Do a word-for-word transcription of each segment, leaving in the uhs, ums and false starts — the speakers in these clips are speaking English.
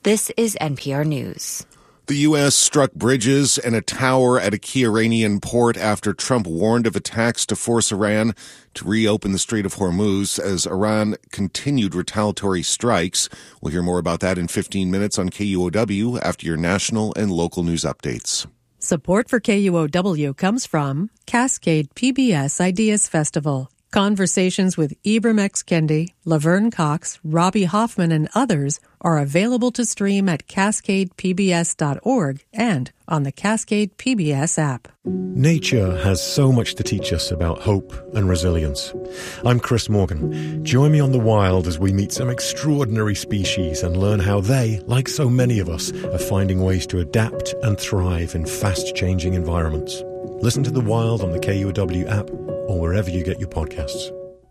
This is N P R News. The U S struck bridges and a tower at a key Iranian port after Trump warned of attacks to force Iran to reopen the Strait of Hormuz as Iran continued retaliatory strikes. We'll hear more about that in fifteen minutes on K U O W after your national and local news updates. Support for K U O W comes from Cascade P B S Ideas Festival. Conversations with Ibram X. Kendi, Laverne Cox, Robbie Hoffman, and others are available to stream at cascade p b s dot org and on the Cascade P B S app. Nature has so much to teach us about hope and resilience. I'm Chris Morgan. Join me on The Wild as we meet some extraordinary species and learn how they, like so many of us, are finding ways to adapt and thrive in fast-changing environments. Listen to The Wild on the K U O W app or wherever you get your podcasts.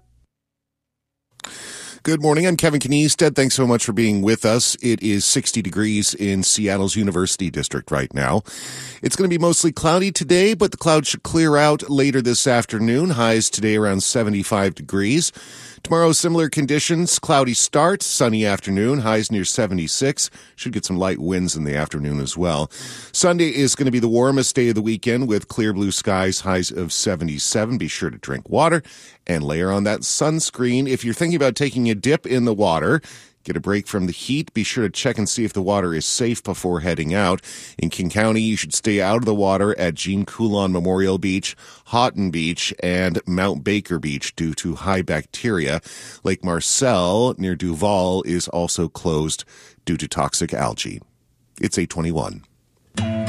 Good morning. I'm Kevin Kniested. Thanks so much for being with us. It is sixty degrees in Seattle's University District right now. It's going to be mostly cloudy today, but the clouds should clear out later this afternoon. Highs today around seventy-five degrees. Tomorrow, similar conditions. Cloudy start, sunny afternoon, highs near seventy-six. Should get some light winds in the afternoon as well. Sunday is going to be the warmest day of the weekend with clear blue skies, highs of seventy-seven. Be sure to drink water and layer on that sunscreen. If you're thinking about taking a dip in the water, get a break from the heat, be sure to check and see if the water is safe before heading out. In King County, you should stay out of the water at Jean Coulon Memorial Beach, Houghton Beach, and Mount Baker Beach due to high bacteria. Lake Marcel near Duval is also closed due to toxic algae. It's eight twenty-one.